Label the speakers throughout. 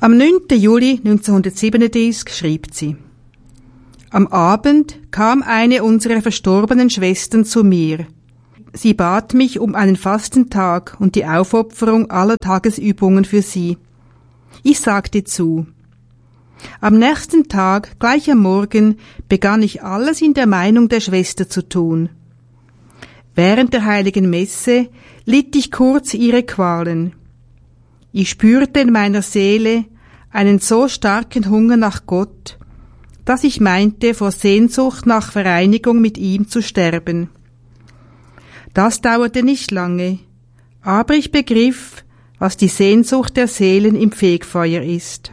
Speaker 1: Am 9. Juli 1937 schrieb sie: Am Abend kam eine unserer verstorbenen Schwestern zu mir. Sie bat mich um einen Fastentag und die Aufopferung aller Tagesübungen für sie. Ich sagte zu. Am nächsten Tag, gleich am Morgen, begann ich alles in der Meinung der Schwester zu tun. Während der heiligen Messe litt ich kurz ihre Qualen. Ich spürte in meiner Seele einen so starken Hunger nach Gott, dass ich meinte, vor Sehnsucht nach Vereinigung mit ihm zu sterben. Das dauerte nicht lange, aber ich begriff, was die Sehnsucht der Seelen im Fegfeuer ist.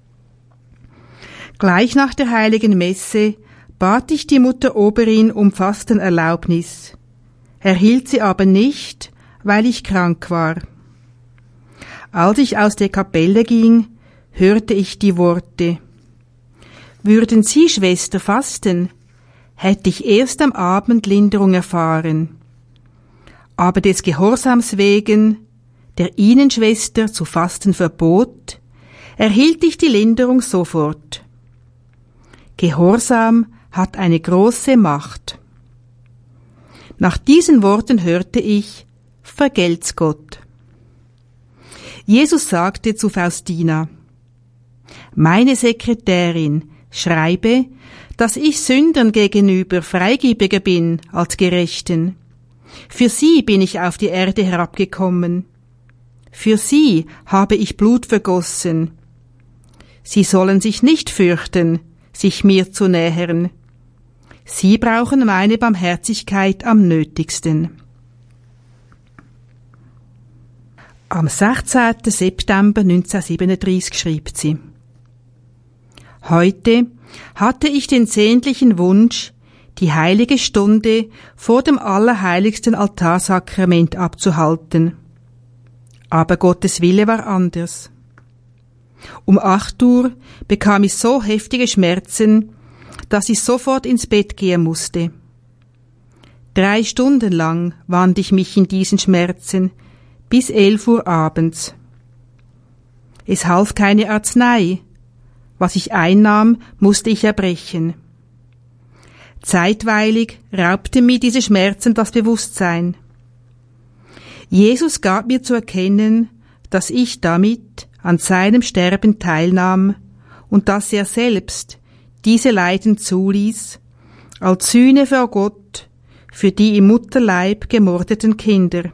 Speaker 1: Gleich nach der heiligen Messe bat ich die Mutter Oberin um Fastenerlaubnis, erhielt sie aber nicht, weil ich krank war. Als ich aus der Kapelle ging, hörte ich die Worte: Würden Sie, Schwester, fasten, hätte ich erst am Abend Linderung erfahren. Aber des Gehorsams wegen, der Ihnen, Schwester, zu fasten verbot, erhielt ich die Linderung sofort. Gehorsam hat eine große Macht. Nach diesen Worten hörte ich: Vergelt's Gott. Jesus sagte zu Faustina: Meine Sekretärin, schreibe, dass ich Sündern gegenüber freigebiger bin als Gerechten. Für sie bin ich auf die Erde herabgekommen. Für sie habe ich Blut vergossen. Sie sollen sich nicht fürchten, sich mir zu nähern. Sie brauchen meine Barmherzigkeit am nötigsten. Am 16. September 1937 schrieb sie: Heute hatte ich den sehnlichen Wunsch, die heilige Stunde vor dem allerheiligsten Altarsakrament abzuhalten. Aber Gottes Wille war anders. Um 8 Uhr bekam ich so heftige Schmerzen, dass ich sofort ins Bett gehen musste. 3 Stunden lang wand ich mich in diesen Schmerzen, bis 11 Uhr abends. Es half keine Arznei. Was ich einnahm, musste ich erbrechen. Zeitweilig raubten mir diese Schmerzen das Bewusstsein. Jesus gab mir zu erkennen, dass ich damit an seinem Sterben teilnahm und dass er selbst diese Leiden zuließ, als Sühne vor Gott für die im Mutterleib gemordeten Kinder.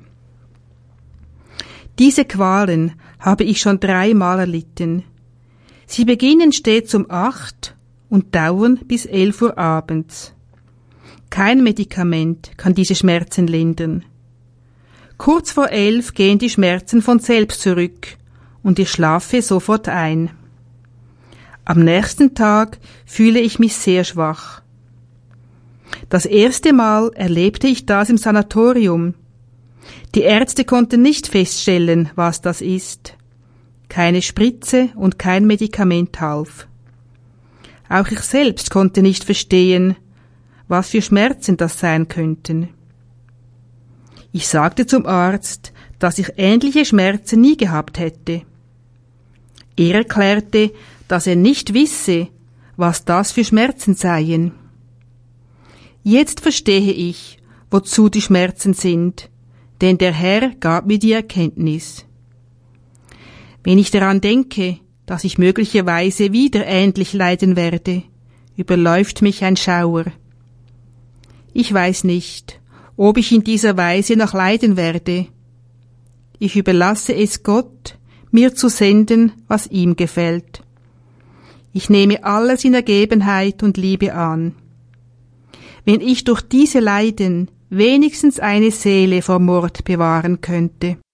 Speaker 1: Diese Qualen habe ich schon 3-mal erlitten. Sie beginnen stets um 8 und dauern bis 11 Uhr abends. Kein Medikament kann diese Schmerzen lindern. Kurz vor 11 gehen die Schmerzen von selbst zurück und ich schlafe sofort ein. Am nächsten Tag fühle ich mich sehr schwach. Das erste Mal erlebte ich das im Sanatorium. Die Ärzte konnten nicht feststellen, was das ist. Keine Spritze und kein Medikament half. Auch ich selbst konnte nicht verstehen, was für Schmerzen das sein könnten. Ich sagte zum Arzt, dass ich ähnliche Schmerzen nie gehabt hätte. Er erklärte, dass er nicht wisse, was das für Schmerzen seien. Jetzt verstehe ich, wozu die Schmerzen sind, denn der Herr gab mir die Erkenntnis. Wenn ich daran denke, dass ich möglicherweise wieder ähnlich leiden werde, überläuft mich ein Schauer. Ich weiß nicht, ob ich in dieser Weise noch leiden werde. Ich überlasse es Gott, mir zu senden, was ihm gefällt. Ich nehme alles in Ergebenheit und Liebe an. Wenn ich durch diese Leiden wenigstens eine Seele vor Mord bewahren könnte.